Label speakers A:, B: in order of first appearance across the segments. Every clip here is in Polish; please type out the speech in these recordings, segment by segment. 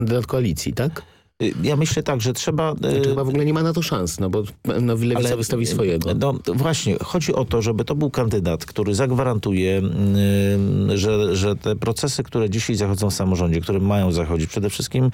A: Dla koalicji, tak?
B: Ja myślę tak, że trzeba...
A: Znaczy, chyba w ogóle nie ma na to szans, no bo Lewica wystawi swojego.
B: No właśnie, chodzi o to, żeby to był kandydat, który zagwarantuje, że te procesy, które dzisiaj zachodzą w samorządzie, które mają zachodzić, przede wszystkim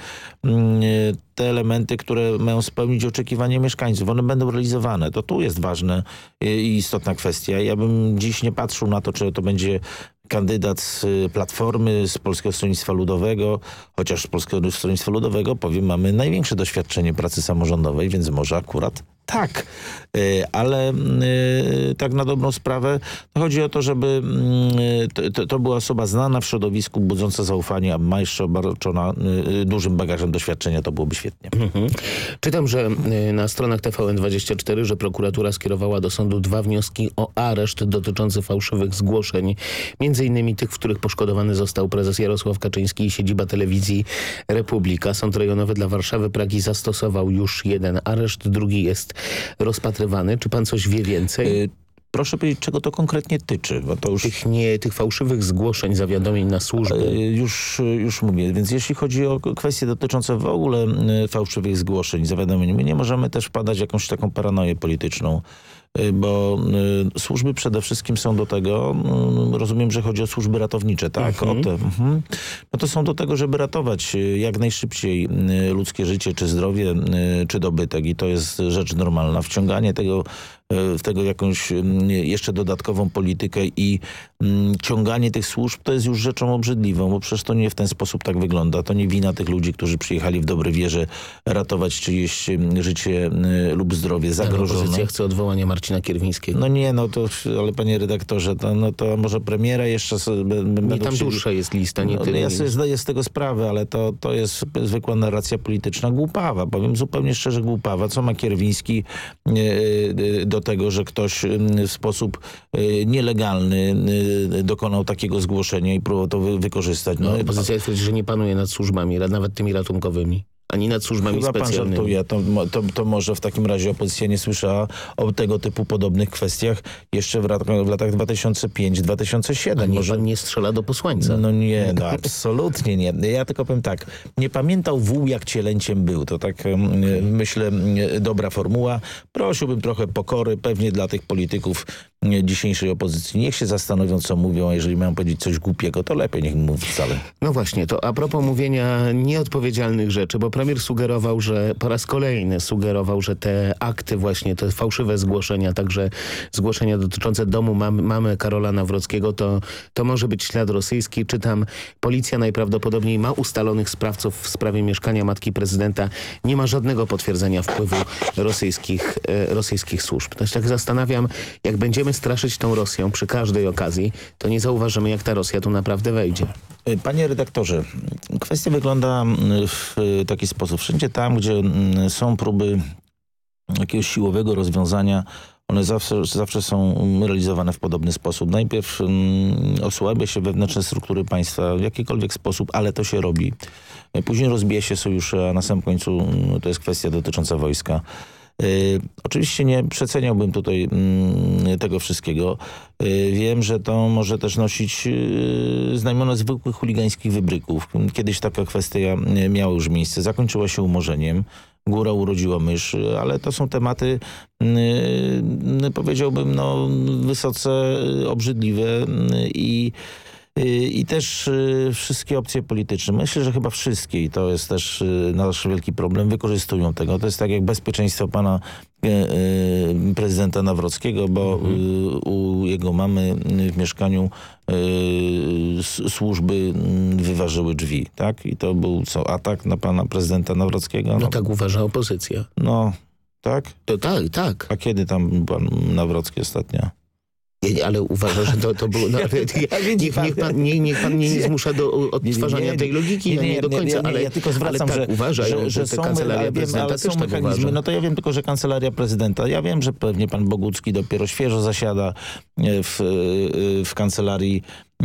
B: te elementy, które mają spełnić oczekiwania mieszkańców, one będą realizowane. To tu jest ważna i istotna kwestia. Ja bym dziś nie patrzył na to, czy to będzie kandydat z Platformy, z Polskiego Stronnictwa Ludowego, chociaż z Polskiego Stronnictwa Ludowego, powiem, mamy największe doświadczenie pracy samorządowej, więc może akurat tak. Ale tak na dobrą sprawę chodzi o to, żeby to była osoba znana w środowisku, budząca zaufanie, a ma jeszcze obarczona dużym bagażem doświadczenia, to byłoby świetnie.
A: Czytam, że na stronach TVN24, że prokuratura skierowała do sądu 2 wnioski o areszt dotyczący fałszywych zgłoszeń. Między innymi tych, w których poszkodowany został prezes Jarosław Kaczyński i siedziba telewizji Republika. Sąd rejonowy dla Warszawy, Pragi zastosował już jeden areszt, drugi jest rozpatrywany. Czy pan coś wie więcej?
B: Proszę powiedzieć, czego to konkretnie tyczy? Bo to już...
A: Tych fałszywych zgłoszeń, zawiadomień na służby.
B: Już mówię. Więc jeśli chodzi o kwestie dotyczące w ogóle fałszywych zgłoszeń, zawiadomień, my nie możemy też wpadać w jakąś taką paranoję polityczną, bo służby przede wszystkim są do tego, rozumiem, że chodzi o służby ratownicze, tak? O te. No to są do tego, żeby ratować jak najszybciej ludzkie życie, czy zdrowie, czy dobytek i to jest rzecz normalna. Wciąganie w tego jakąś jeszcze dodatkową politykę i ciąganie tych służb to jest już rzeczą obrzydliwą, bo przecież to nie w ten sposób tak wygląda. To nie wina tych ludzi, którzy przyjechali w dobrej wierze ratować czyjeś życie lub zdrowie zagrożone.
A: Opozycja chce odwołania Marcina Kierwińskiego.
B: No nie, ale panie redaktorze, to może premiera jeszcze...
A: Nie, tam dłuższa jest lista, nie tyle.
B: Ja sobie zdaję z tego sprawę, ale to jest zwykła narracja polityczna głupawa. Powiem zupełnie szczerze, głupawa. Co ma Kierwiński do tego, że ktoś w sposób nielegalny dokonał takiego zgłoszenia i próbował to wykorzystać.
A: Opozycja twierdzi, że nie panuje nad służbami, nawet tymi ratunkowymi. Ani nad służbami specjalnymi.
B: Chyba pan żartuje. To może w takim razie opozycja nie słyszała o tego typu podobnych kwestiach jeszcze w latach 2005-2007.
A: Może pan nie strzela do posłańca.
B: No nie, absolutnie nie. Ja tylko powiem tak. Nie pamiętał wół, jak cielęciem był. To tak myślę dobra formuła. Prosiłbym trochę pokory pewnie dla tych polityków dzisiejszej opozycji. Niech się zastanowią, co mówią, a jeżeli mają powiedzieć coś głupiego, to lepiej niech mówią wcale.
A: No właśnie, to a propos mówienia nieodpowiedzialnych rzeczy, bo premier sugerował, że po raz kolejny sugerował, że te akty właśnie, te fałszywe zgłoszenia, także zgłoszenia dotyczące domu mamy Karola Nawrockiego, to może być ślad rosyjski. Czytam, policja najprawdopodobniej ma ustalonych sprawców w sprawie mieszkania matki prezydenta. Nie ma żadnego potwierdzenia wpływu rosyjskich służb. To się tak zastanawiam, jak będziemy straszyć tą Rosją przy każdej okazji, to nie zauważymy, jak ta Rosja tu naprawdę wejdzie.
B: Panie redaktorze, kwestia wygląda w taki sposób. Wszędzie tam, gdzie są próby jakiegoś siłowego rozwiązania, one zawsze są realizowane w podobny sposób. Najpierw osłabia się wewnętrzne struktury państwa w jakikolwiek sposób, ale to się robi. Później rozbija się sojusze, a na samym końcu to jest kwestia dotycząca wojska. Oczywiście nie przeceniałbym tutaj tego wszystkiego. Wiem, że to może też nosić znamiona zwykłych chuligańskich wybryków. Kiedyś taka kwestia miała już miejsce. Zakończyła się umorzeniem. Góra urodziła mysz, ale to są tematy, powiedziałbym, wysoce obrzydliwe i też wszystkie opcje polityczne, myślę, że chyba wszystkie i to jest też nasz wielki problem, wykorzystują tego. To jest tak jak bezpieczeństwo pana prezydenta Nawrockiego, bo u jego mamy w mieszkaniu służby wyważyły drzwi, tak? I to był atak na pana prezydenta Nawrockiego?
A: No tak uważa opozycja.
B: No, tak?
A: To tak.
B: A kiedy tam był pan Nawrocki ostatnio?
A: Ale uważa, że to było... Niech pan nie zmusza do odtwarzania tej logiki, nie do końca, ale
B: ja tylko zwracam,
A: ale tak uważa, że
B: są,
A: kancelaria prezydenta też tak
B: mechanizmy.
A: uważa.
B: No to ja wiem tylko, że kancelaria prezydenta, ja wiem, że pewnie pan Bogucki dopiero świeżo zasiada w kancelarii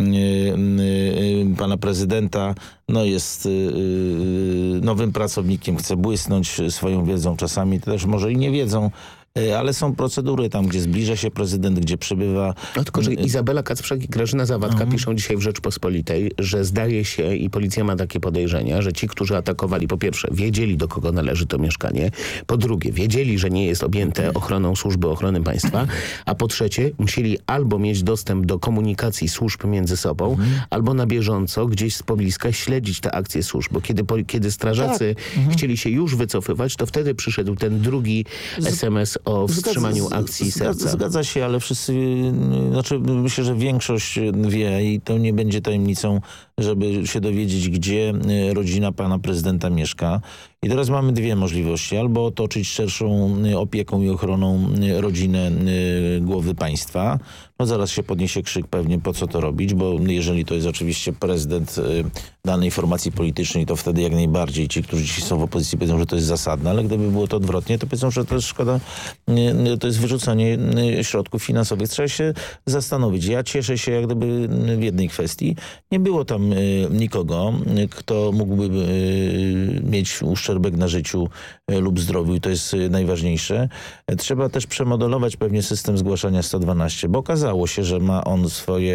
B: pana prezydenta, jest nowym pracownikiem, chce błysnąć swoją wiedzą, czasami też może i nie wiedzą ale są procedury tam, gdzie zbliża się prezydent, gdzie przybywa.
A: No tylko, że Izabela Kacprzak i Grażyna Zawadka piszą dzisiaj w Rzeczpospolitej, że zdaje się i policja ma takie podejrzenia, że ci, którzy atakowali, po pierwsze wiedzieli, do kogo należy to mieszkanie, po drugie wiedzieli, że nie jest objęte ochroną Służby Ochrony Państwa, a po trzecie musieli albo mieć dostęp do komunikacji służb między sobą, albo na bieżąco gdzieś z pobliska śledzić te akcje służb, bo kiedy strażacy chcieli się już wycofywać, to wtedy przyszedł ten drugi SMS o wstrzymaniu akcji serca.
B: Zgadza się, ale wszyscy, myślę, że większość wie i to nie będzie tajemnicą, żeby się dowiedzieć, gdzie rodzina pana prezydenta mieszka. I teraz mamy dwie możliwości. Albo otoczyć szerszą opieką i ochroną rodzinę głowy państwa. No zaraz się podniesie krzyk pewnie, po co to robić, bo jeżeli to jest oczywiście prezydent danej formacji politycznej, to wtedy jak najbardziej ci, którzy dzisiaj są w opozycji, powiedzą, że to jest zasadne, ale gdyby było to odwrotnie, to powiedzą, że to jest szkoda, to jest wyrzucanie środków finansowych. Trzeba się zastanowić. Ja cieszę się jak gdyby w jednej kwestii. Nie było tam nikogo, kto mógłby mieć uszczerbek na życiu lub zdrowiu i to jest najważniejsze. Trzeba też przemodelować pewnie system zgłaszania 112, bo okazało się, że ma on swoje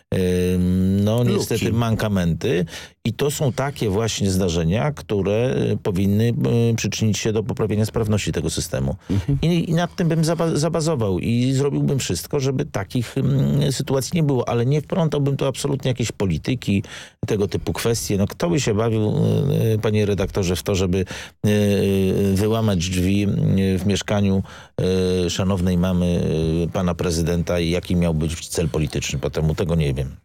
B: niestety mankamenty i to są takie właśnie zdarzenia, które powinny przyczynić się do poprawienia sprawności tego systemu. I nad tym bym zabazował i zrobiłbym wszystko, żeby takich sytuacji nie było, ale nie wplątałbym to absolutnie jakieś polityki, tego typu kwestie. No kto by się bawił, panie redaktorze, w to, żeby wyłamać drzwi w mieszkaniu szanownej mamy pana prezydenta i jaki miał być cel polityczny potem, tego nie wiem.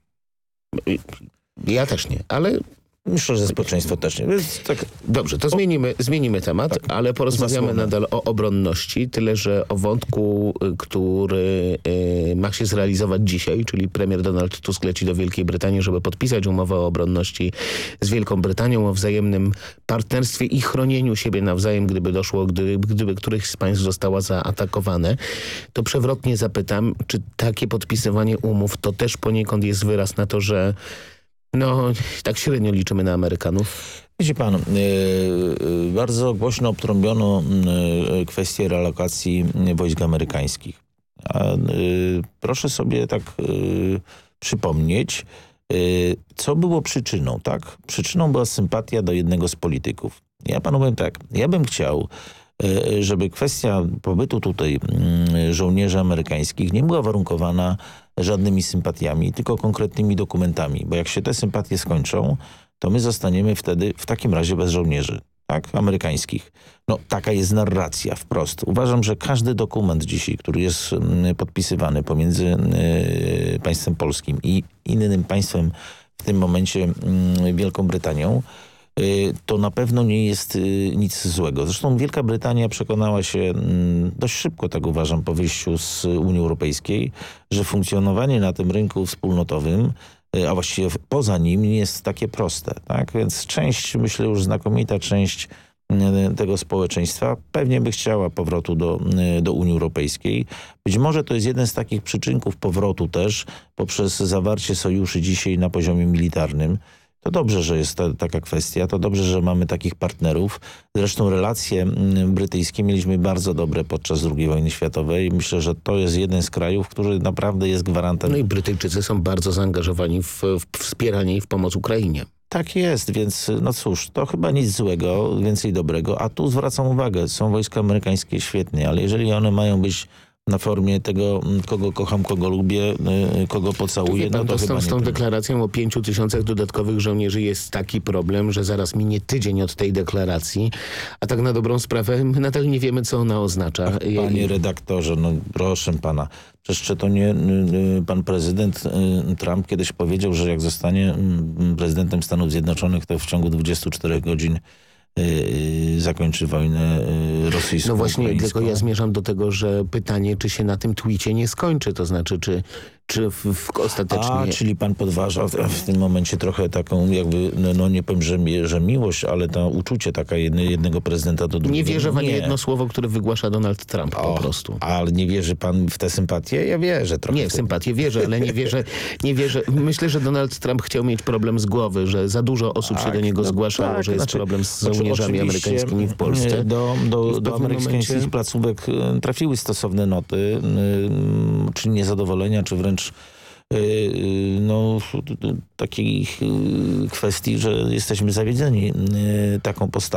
A: Ja też nie, ale
B: myślę, że społeczeństwo też nie. Więc tak.
A: Dobrze, to zmienimy temat, ale porozmawiamy nadal o obronności, tyle że o wątku, który ma się zrealizować dzisiaj, czyli premier Donald Tusk leci do Wielkiej Brytanii, żeby podpisać umowę o obronności z Wielką Brytanią, o wzajemnym partnerstwie i chronieniu siebie nawzajem, gdyby któryś z państw została zaatakowane. To przewrotnie zapytam, czy takie podpisywanie umów to też poniekąd jest wyraz na to, że tak średnio liczymy na Amerykanów?
B: Widzi pan, bardzo głośno obtrąbiono kwestię relokacji wojsk amerykańskich. Proszę sobie tak przypomnieć, co było przyczyną, tak? Przyczyną była sympatia do jednego z polityków. Ja panu powiem tak, ja bym chciał, żeby kwestia pobytu tutaj żołnierzy amerykańskich nie była warunkowana żadnymi sympatiami, tylko konkretnymi dokumentami. Bo jak się te sympatie skończą, to my zostaniemy wtedy w takim razie bez żołnierzy, tak, amerykańskich. Taka jest narracja wprost. Uważam, że każdy dokument dzisiaj, który jest podpisywany pomiędzy państwem polskim i innym państwem, w tym momencie Wielką Brytanią, to na pewno nie jest nic złego. Zresztą Wielka Brytania przekonała się dość szybko, tak uważam, po wyjściu z Unii Europejskiej, że funkcjonowanie na tym rynku wspólnotowym, a właściwie poza nim, nie jest takie proste. Tak? Więc myślę już znakomita część tego społeczeństwa pewnie by chciała powrotu do Unii Europejskiej. Być może to jest jeden z takich przyczynków powrotu też poprzez zawarcie sojuszy dzisiaj na poziomie militarnym. To dobrze, że jest taka kwestia, to dobrze, że mamy takich partnerów. Zresztą relacje brytyjskie mieliśmy bardzo dobre podczas II wojny światowej. Myślę, że to jest jeden z krajów, który naprawdę jest gwarantem.
A: I Brytyjczycy są bardzo zaangażowani w wspieranie i w pomoc Ukrainie.
B: Tak jest, więc cóż, to chyba nic złego, więcej dobrego. A tu zwracam uwagę, są wojska amerykańskie świetnie, ale jeżeli one mają być na formie tego, kogo kocham, kogo lubię, kogo pocałuję, to chyba
A: z tą deklaracją o 5 000 dodatkowych żołnierzy jest taki problem, że zaraz minie tydzień od tej deklaracji, a tak na dobrą sprawę my nadal nie wiemy, co ona oznacza.
B: Panie redaktorze, proszę pana, przecież to nie pan prezydent Trump kiedyś powiedział, że jak zostanie prezydentem Stanów Zjednoczonych, to w ciągu 24 godzin zakończy wojnę rosyjską.
A: No właśnie, tylko ja zmierzam do tego, że pytanie, czy się na tym twicie nie skończy. To znaczy, czy ostatecznie...
B: Czyli pan podważa w tym momencie trochę taką jakby, no nie powiem, że miłość, ale to uczucie taka jednego prezydenta do drugiego.
A: Nie wierzę w ani jedno słowo, które wygłasza Donald Trump po prostu.
B: Ale nie wierzy pan w tę sympatię? Ja wierzę trochę.
A: Nie, w sympatię wierzę, ale nie wierzę. Myślę, że Donald Trump chciał mieć problem z głowy, że za dużo osób się do niego zgłaszało, że jest problem z żołnierzami amerykańskimi w Polsce.
B: Do amerykańskich placówek trafiły stosowne noty, czy niezadowolenia, czy wręcz takich kwestii, że jesteśmy zawiedzeni taką postawą.